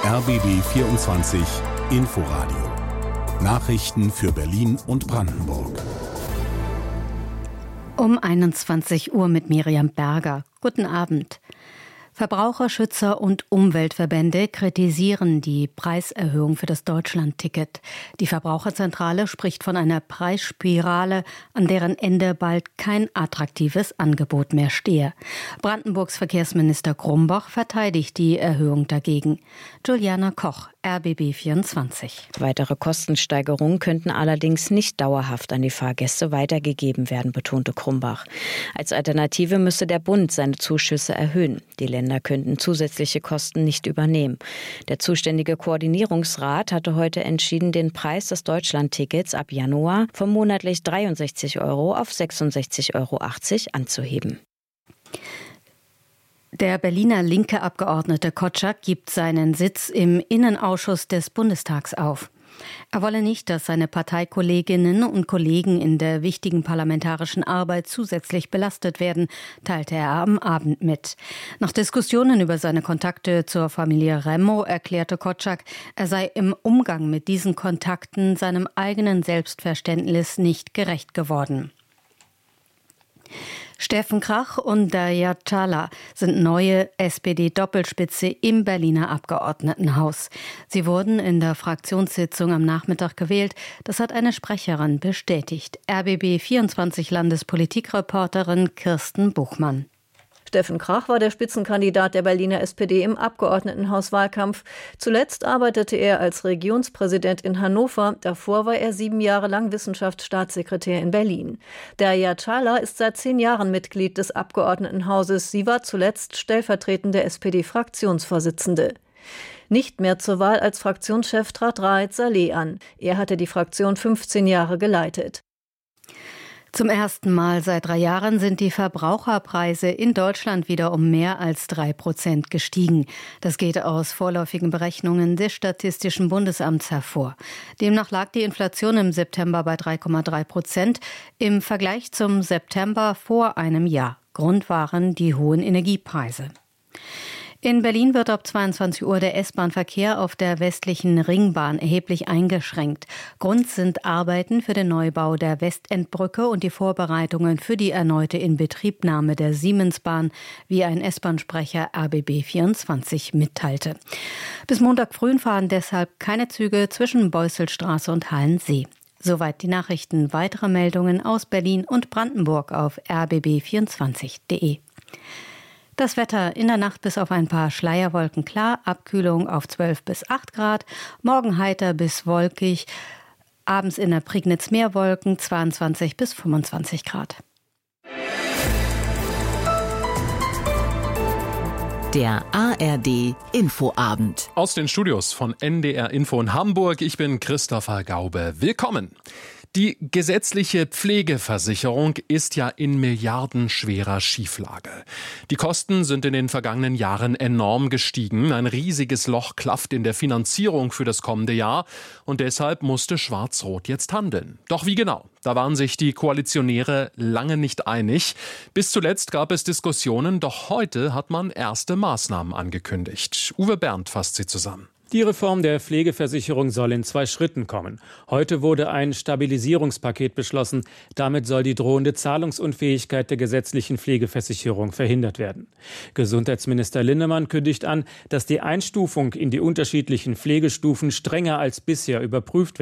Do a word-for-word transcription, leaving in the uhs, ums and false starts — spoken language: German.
R B B vierundzwanzig Inforadio. Nachrichten für Berlin und Brandenburg. Um einundzwanzig Uhr mit Miriam Berger. Guten Abend. Verbraucherschützer und Umweltverbände kritisieren die Preiserhöhung für das Deutschland-Ticket. Die Verbraucherzentrale spricht von einer Preisspirale, an deren Ende bald kein attraktives Angebot mehr stehe. Brandenburgs Verkehrsminister Grumbach verteidigt die Erhöhung dagegen. Juliana Koch, R B B vierundzwanzig. Weitere Kostensteigerungen könnten allerdings nicht dauerhaft an die Fahrgäste weitergegeben werden, betonte Grumbach. Als Alternative müsse der Bund seine Zuschüsse erhöhen. Die Länder könnten zusätzliche Kosten nicht übernehmen. Der zuständige Koordinierungsrat hatte heute entschieden, den Preis des Deutschland-Tickets ab Januar von monatlich dreiundsechzig Euro auf sechsundsechzig Euro achtzig anzuheben. Der Berliner linke Abgeordnete Kotschak gibt seinen Sitz im Innenausschuss des Bundestags auf. Er wolle nicht, dass seine Parteikolleginnen und Kollegen in der wichtigen parlamentarischen Arbeit zusätzlich belastet werden, teilte er am Abend mit. Nach Diskussionen über seine Kontakte zur Familie Remmo erklärte Kotschak, er sei im Umgang mit diesen Kontakten seinem eigenen Selbstverständnis nicht gerecht geworden. Steffen Krach und Derya Çağlar sind neue S P D-Doppelspitze im Berliner Abgeordnetenhaus. Sie wurden in der Fraktionssitzung am Nachmittag gewählt. Das hat eine Sprecherin bestätigt. R B B vierundzwanzig Landespolitikreporterin Kirsten Buchmann. Steffen Krach war der Spitzenkandidat der Berliner S P D im Abgeordnetenhauswahlkampf. Zuletzt arbeitete er als Regionspräsident in Hannover. Davor war er sieben Jahre lang Wissenschaftsstaatssekretär in Berlin. Derya Çağlar ist seit zehn Jahren Mitglied des Abgeordnetenhauses. Sie war zuletzt stellvertretende S P D-Fraktionsvorsitzende. Nicht mehr zur Wahl als Fraktionschef trat Raed Saleh an. Er hatte die Fraktion fünfzehn Jahre geleitet. Zum ersten Mal seit drei Jahren sind die Verbraucherpreise in Deutschland wieder um mehr als drei Prozent gestiegen. Das geht aus vorläufigen Berechnungen des Statistischen Bundesamts hervor. Demnach lag die Inflation im September bei drei Komma drei Prozent im Vergleich zum September vor einem Jahr. Grund waren die hohen Energiepreise. In Berlin wird ab zweiundzwanzig Uhr der S-Bahn-Verkehr auf der westlichen Ringbahn erheblich eingeschränkt. Grund sind Arbeiten für den Neubau der Westendbrücke und die Vorbereitungen für die erneute Inbetriebnahme der Siemensbahn, wie ein S-Bahn-Sprecher R B B vierundzwanzig mitteilte. Bis Montag früh fahren deshalb keine Züge zwischen Beuselstraße und Hallensee. Soweit die Nachrichten. Weitere Meldungen aus Berlin und Brandenburg auf r b b vierundzwanzig punkt de. Das Wetter in der Nacht bis auf ein paar Schleierwolken klar, Abkühlung auf zwölf bis acht Grad, morgen heiter bis wolkig, abends in der Prignitz mehr Wolken, zweiundzwanzig bis fünfundzwanzig Grad. Der A R D Infoabend. Aus den Studios von N D R Info in Hamburg, ich bin Christopher Gaube. Willkommen. Die gesetzliche Pflegeversicherung ist ja in milliardenschwerer Schieflage. Die Kosten sind in den vergangenen Jahren enorm gestiegen. Ein riesiges Loch klafft in der Finanzierung für das kommende Jahr. Und deshalb musste Schwarz-Rot jetzt handeln. Doch wie genau? Da waren sich die Koalitionäre lange nicht einig. Bis zuletzt gab es Diskussionen, doch heute hat man erste Maßnahmen angekündigt. Uwe Berndt fasst sie zusammen. Die Reform der Pflegeversicherung soll in zwei Schritten kommen. Heute wurde ein Stabilisierungspaket beschlossen. Damit soll die drohende Zahlungsunfähigkeit der gesetzlichen Pflegeversicherung verhindert werden. Gesundheitsminister Linnemann kündigt an, dass die Einstufung in die unterschiedlichen Pflegestufen strenger als bisher überprüft wird.